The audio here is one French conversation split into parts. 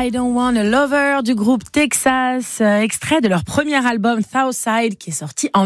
I Don't Want a Lover du groupe Texas, extrait de leur premier album Southside qui est sorti en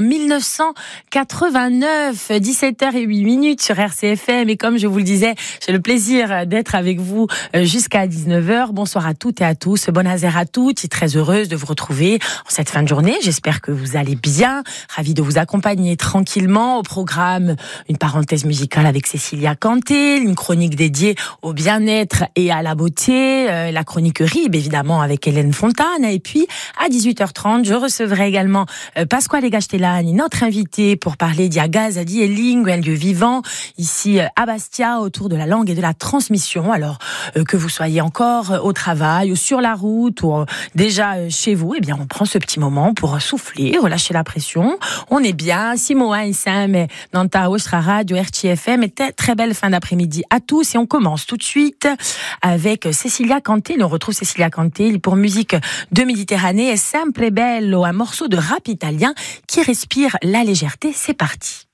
1989, 17h08 sur RCFM. Et comme je vous le disais, j'ai le plaisir d'être avec vous jusqu'à 19h. Bonsoir à toutes et à tous, bon Azer à toutes. Je suis très heureuse de vous retrouver en cette fin de journée. J'espère que vous allez bien, ravie de vous accompagner tranquillement. Au programme, une parenthèse musicale avec Cécilia Kanté, une chronique dédiée au bien-être et à la beauté, la chronique RIB évidemment avec Hélène Fontane, et puis à 18h30 je recevrai également Pasquale Gastellani, notre invité, pour parler d'Iagaz di Lingue, un lieu vivant ici à Bastia autour de la langue et de la transmission. Alors que vous soyez encore au travail ou sur la route ou déjà chez vous, eh bien on prend ce petit moment pour souffler, relâcher la pression. On est bien, Simoa et Sam dans ta Ostra Radio RTFM. Et très belle fin d'après-midi à tous, et on commence tout de suite avec Cécilia Kanté. On retrouve Cécilia Kanté pour musique de Méditerranée et Sempre Bello, un morceau de rap italien qui respire la légèreté. C'est parti.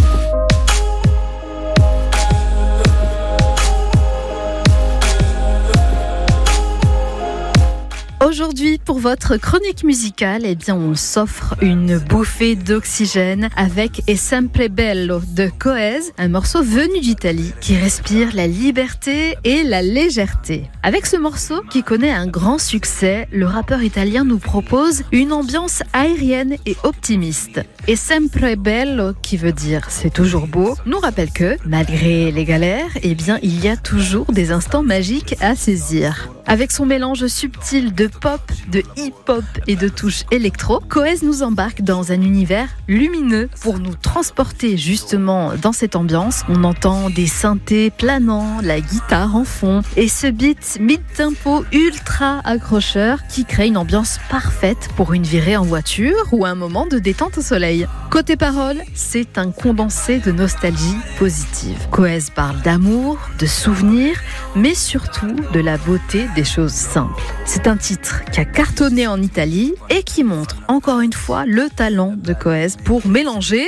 Aujourd'hui, pour votre chronique musicale, eh bien, on s'offre une bouffée d'oxygène avec E Sempre Bello de Coez, un morceau venu d'Italie qui respire la liberté et la légèreté. Avec ce morceau, qui connaît un grand succès, le rappeur italien nous propose une ambiance aérienne et optimiste. E Sempre Bello, qui veut dire c'est toujours beau, nous rappelle que, malgré les galères, eh bien, il y a toujours des instants magiques à saisir. Avec son mélange subtil de pop, de hip-hop et de touches électro, Coez nous embarque dans un univers lumineux pour nous transporter justement dans cette ambiance. On entend des synthés planants, la guitare en fond et ce beat mid-tempo ultra accrocheur qui crée une ambiance parfaite pour une virée en voiture ou un moment de détente au soleil. Côté paroles, c'est un condensé de nostalgie positive. Coez parle d'amour, de souvenirs, mais surtout de la beauté des choses simples. C'est un titre qui a cartonné en Italie et qui montre encore une fois le talent de Coez pour mélanger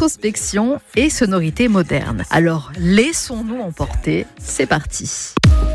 introspection et sonorité moderne. Alors laissons-nous emporter, c'est parti.